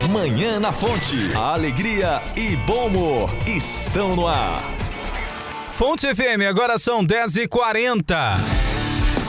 Manhã na Fonte. A alegria e bom humor estão no ar. Fonte FM, agora são 10h40.